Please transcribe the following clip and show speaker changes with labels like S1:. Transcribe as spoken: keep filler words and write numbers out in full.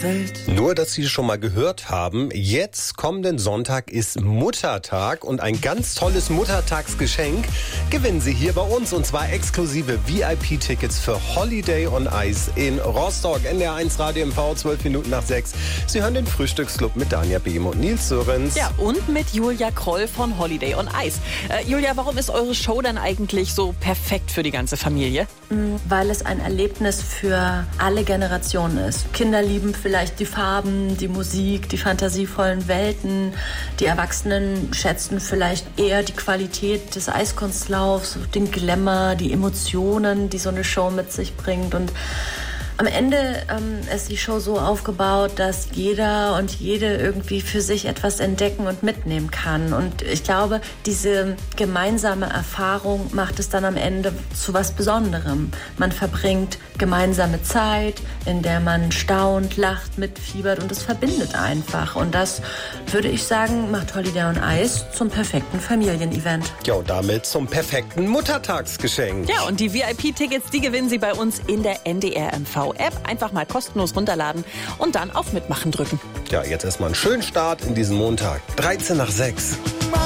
S1: Welt.
S2: Nur, dass Sie schon mal gehört haben, jetzt kommenden Sonntag ist Muttertag und ein ganz tolles Muttertagsgeschenk gewinnen Sie hier bei uns, und zwar exklusive V I P-Tickets für Holiday on Ice in Rostock. N D R eins Radio M V, zwölf Minuten nach sechs. Sie hören den Frühstücksclub mit Danja Behm und Nils Sörensen.
S3: Ja, und mit Julia Kroll von Holiday on Ice. Äh, Julia, warum ist eure Show dann eigentlich so perfekt für die ganze Familie?
S4: Weil es ein Erlebnis für alle Generationen ist. Kinder lieben vielleicht die Farben, die Musik, die fantasievollen Welten. Die Erwachsenen schätzen vielleicht eher die Qualität des Eiskunstlaufs, den Glamour, die Emotionen, die so eine Show mit sich bringt. Und am Ende ähm, ist die Show so aufgebaut, dass jeder und jede irgendwie für sich etwas entdecken und mitnehmen kann. Und ich glaube, diese gemeinsame Erfahrung macht es dann am Ende zu was Besonderem. Man verbringt gemeinsame Zeit, in der man staunt, lacht, mitfiebert, und es verbindet einfach. Und das, würde ich sagen, macht Holiday on Ice zum perfekten Familienevent.
S2: Ja, und damit zum perfekten Muttertagsgeschenk.
S3: Ja, und die V I P-Tickets, die gewinnen Sie bei uns in der N D R M V-App. Einfach mal kostenlos runterladen und dann auf Mitmachen drücken.
S2: Ja, jetzt erstmal einen schönen Start in diesen Montag. dreizehn nach sechs.